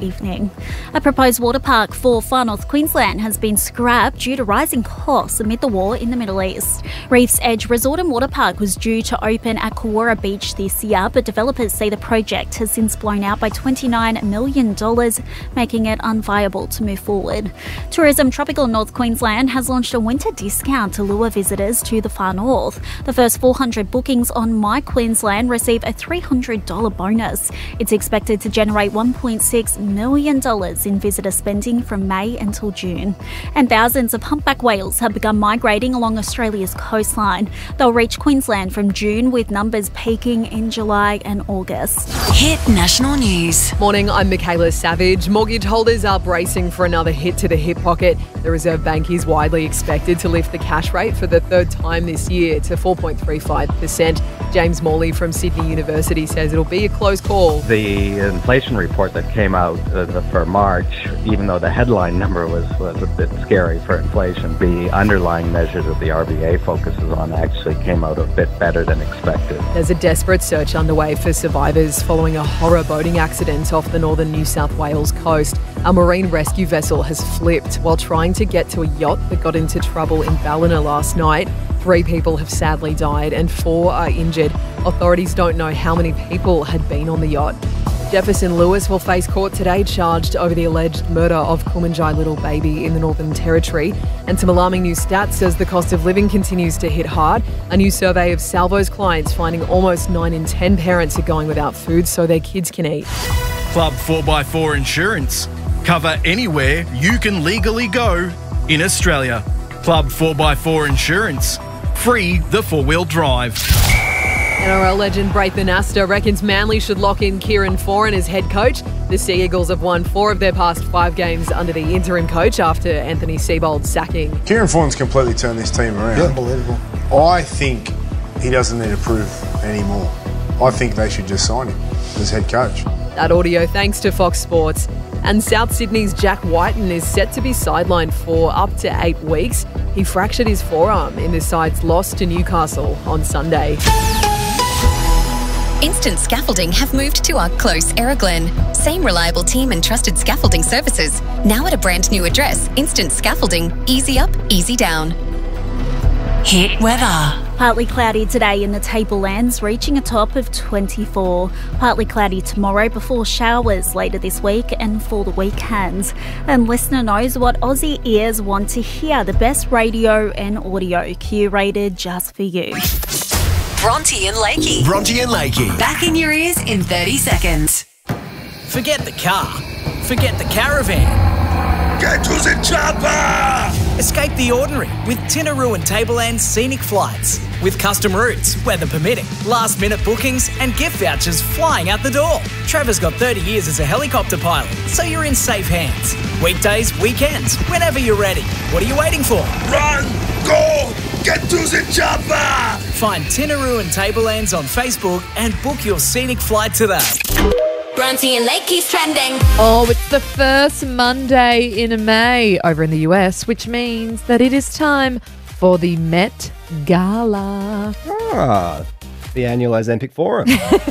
evening. A proposed water park for Far North Queensland has been scrapped due to rising costs amid the war in the Middle East. Reef's Edge Resort and Water Park was due to open at Kawara Beach this year, but developers say the project has since blown out by $29 million, making it unviable to move forward. Tourism Tropical North Queensland has launched a winter discount to lure visitors to the far north. The first 400 bookings on My Queensland receive a $300 bonus. It's expected to generate $1.6 million in visitor spending from May until June. And thousands of humpback whales have begun migrating along Australia's coastline. They'll reach Queensland from June, with numbers peaking in July and August. Hit National News. Morning, I'm Michaela Savage. Mortgage holders are bracing for another hit to the hip pocket. The Reserve Bank is widely expected to lift the cash rate for the third time this year to 4.35%. James Morley from Sydney University says it'll be a close call. The inflation report that came out for March, even though the headline number was a bit scary for inflation, the underlying measures that the RBA focuses on actually came out a bit better than expected. There's a desperate search underway for survivors following a horror boating accident off the northern New South Wales coast. A marine rescue vessel has flipped while trying to get to a yacht that got into trouble in Ballina last night. 3 people have sadly died and 4 are injured. Authorities don't know how many people had been on the yacht. Jefferson Lewis will face court today, charged over the alleged murder of Kumanjai little baby in the Northern Territory. And some alarming new stats as the cost of living continues to hit hard. A new survey of Salvo's clients finding almost 9 in 10 parents are going without food so their kids can eat. Club 4x4 Insurance. Cover anywhere you can legally go in Australia. Club 4x4 Insurance. Free the 4-wheel drive. NRL legend Braithen Astor reckons Manly should lock in Kieran Foran as head coach. The Sea Eagles have won 4 of their past 5 games under the interim coach after Anthony Seibold's sacking. Kieran Foran's completely turned this team around. Yeah. Unbelievable. I think he doesn't need to prove anymore. I think they should just sign him as head coach. That audio thanks to Fox Sports. And South Sydney's Jack Whiten is set to be sidelined for up to 8 weeks. He fractured his forearm in the side's loss to Newcastle on Sunday. Instant Scaffolding have moved to our close Arroglen. Same reliable team and trusted scaffolding services. Now at a brand new address, Instant Scaffolding. Easy up, easy down. Hit weather. Partly cloudy today in the Tablelands, reaching a top of 24. Partly cloudy tomorrow before showers later this week and for the weekend. And listener knows what Aussie ears want to hear. The best radio and audio curated just for you. Bronte and Lakey. Bronte and Lakey. Back in your ears in 30 seconds. Forget the car. Forget the caravan. Get to the chopper! Escape the ordinary with Tinaroo and Tableland's scenic flights. With custom routes, weather permitting, last-minute bookings and gift vouchers flying out the door. Trevor's got 30 years as a helicopter pilot, so you're in safe hands. Weekdays, weekends, whenever you're ready. What are you waiting for? Run! Go! Get to the chopper! Find Tinaroo and Tablelands on Facebook and book your scenic flight today. Bronte and Lakey's trending. Oh, it's the first Monday in May over in the US, which means that it is time for the Met Gala. The annual Ozempic Forum.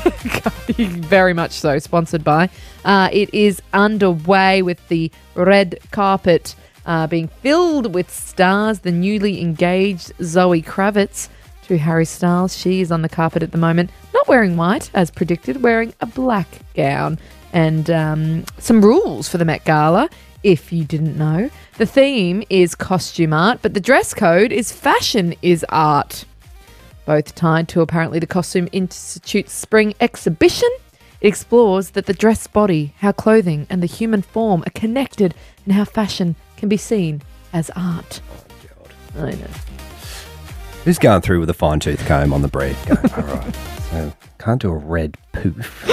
Very much so, sponsored by. It is underway with the red carpet being filled with stars. The newly engaged Zoe Kravitz to Harry Styles. She is on the carpet at the moment, not wearing white, as predicted, wearing a black gown. And some rules for the Met Gala, if you didn't know. The theme is costume art, but the dress code is fashion is art. Both tied to apparently the Costume Institute's spring exhibition. It explores that the dress body, how clothing and the human form are connected, and how fashion can be seen as art. Oh, God. I know. Who's going through with a fine-tooth comb on the bread? Going, all right, so can't do a red poof.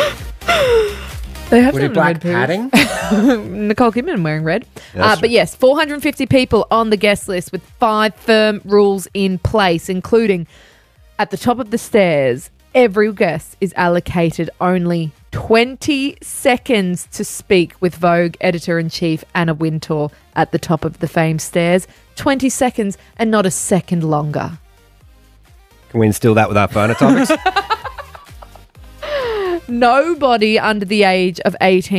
They have Would done it black red poof. padding? Nicole Kidman wearing red. Yeah, But yes, 450 people on the guest list with 5 firm rules in place, including at the top of the stairs, every guest is allocated only 20 seconds to speak with Vogue editor-in-chief Anna Wintour at the top of the famed stairs. 20 seconds and not a second longer. Can we instill that with our phono topics? Nobody under the age of 18